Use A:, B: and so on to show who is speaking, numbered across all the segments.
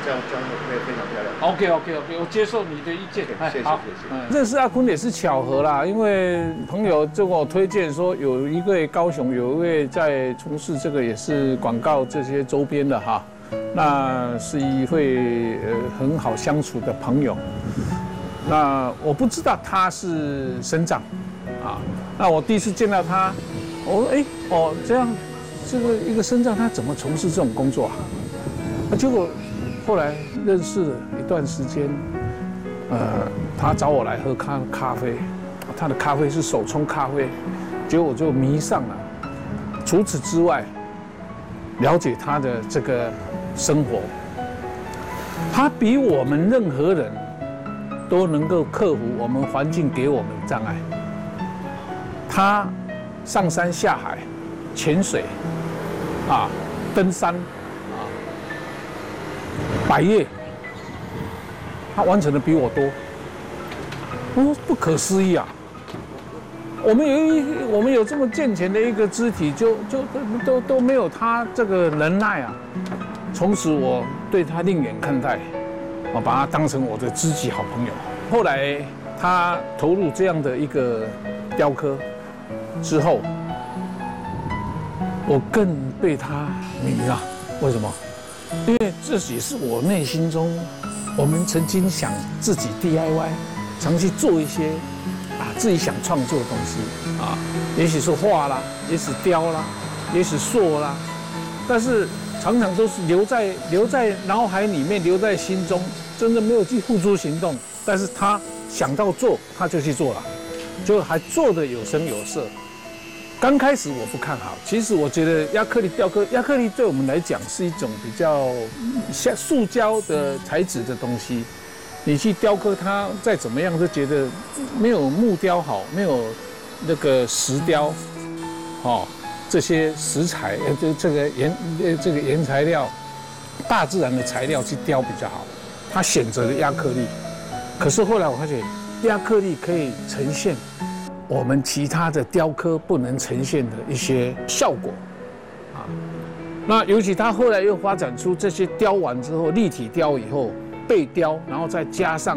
A: 这样会非常漂亮。
B: OK， 我接受你的意见。
A: 谢谢。
C: 认识阿坤也是巧合啦，因为朋友就跟我推荐说，有一位高雄有一位在从事这个也是广告这些周边的哈，那是一位很好相处的朋友。那我不知道他是身障啊，那我第一次见到他，我说这样，这个一个身障他怎么从事这种工作啊？结果后来认识了一段时间，他找我来喝咖啡，他的咖啡是手冲咖啡，结果我就迷上了。除此之外，了解他的这个生活，他比我们任何人都能够克服我们环境给我们的障碍。他上山下海、潜水、登山、百岳，他完成的比我多。我说不可思议啊！我们有这么健全的一个肢体，都没有他这个能耐啊！从此我对他另眼看待，我把他当成我的知己好朋友。后来他投入这样的一个雕刻之后，我更被他迷了。为什么？因为这也是我内心中，我们曾经想自己 DIY， 常去做一些自己想创作的东西啊，也许是画啦，也许雕啦，也许塑啦，但是常常都是留在脑海里面，留在心中，真的没有去付诸行动。但是他想到做，他就去做了，就还做得有声有色。刚开始我不看好，其实我觉得亚克力雕刻，亚克力对我们来讲是一种比较像塑胶的材质的东西。你去雕刻它，再怎么样都觉得没有木雕好，没有那个石雕，这些食材，这个原材料，大自然的材料去雕比较好。他选择了亚克力，可是后来我发现，亚克力可以呈现我们其他的雕刻不能呈现的一些效果，那尤其他后来又发展出这些雕完之后，立体雕以后。背雕，然后再加上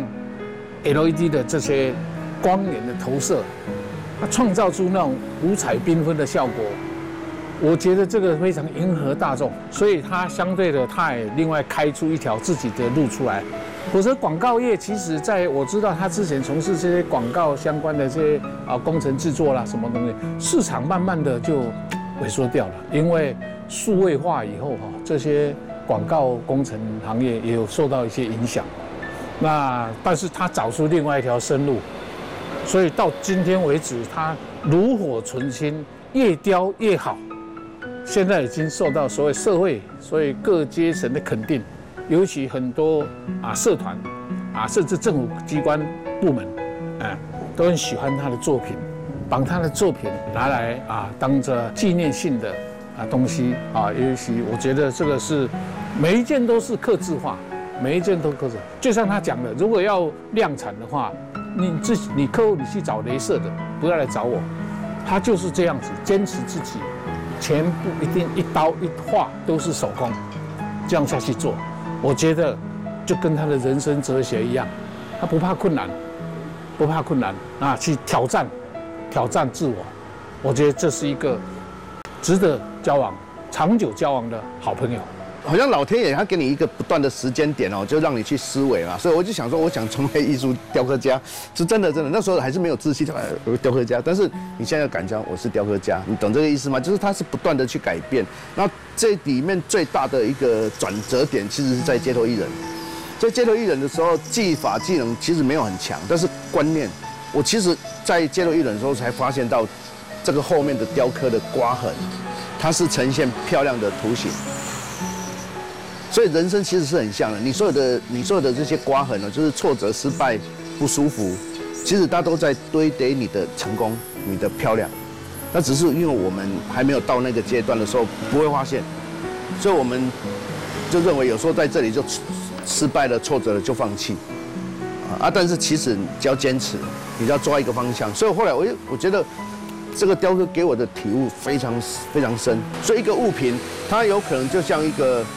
C: LED 的这些光源的投射，它创造出那种五彩缤纷的效果。我觉得这个非常迎合大众，所以它相对的，它也另外开出一条自己的路出来。否则广告业其实在我知道他之前从事这些广告相关的这些工程制作啦什么东西，市场慢慢的就萎缩掉了，因为数位化以后这些。广告工程行业也有受到一些影响，但是他找出另外一条生路，所以到今天为止，他炉火纯青，越雕越好。现在已经受到所谓社会、所谓各阶层的肯定，尤其很多社团甚至政府机关部门都很喜欢他的作品，把他的作品拿来当着纪念性的。东西尤其我觉得这个是每一件都是客制化，每一件都客制。就像他讲的，如果要量产的话，你客户你去找雷射的，不要来找我。他就是这样子，坚持自己，全部一定一刀一画都是手工，这样下去做。我觉得就跟他的人生哲学一样，他不怕困难，去挑战自我。我觉得这是一个。值得交往、长久交往的好朋友，
A: 好像老天爷他给你一个不断的时间点就让你去思维嘛，所以我就想说，我想成为艺术雕刻家，是真的，那时候还是没有自信的雕刻家，但是你现在敢讲我是雕刻家，你懂这个意思吗？就是他是不断的去改变，然后这里面最大的一个转折点，其实是在街头艺人，在街头艺人的时候，技法技能其实没有很强，但是观念，我其实在街头艺人的时候才发现到。这个后面的雕刻的刮痕，它是呈现漂亮的图形，所以人生其实是很像的。你所有的这些刮痕就是挫折、失败、不舒服，其实它都在堆叠你的成功、你的漂亮。那只是因为我们还没有到那个阶段的时候，不会发现，所以我们就认为有时候在这里就失败了、挫折了就放弃但是其实你只要坚持，你只要抓一个方向。所以后来我觉得。这个雕刻给我的体悟非常深，所以一个物品，它有可能就像一个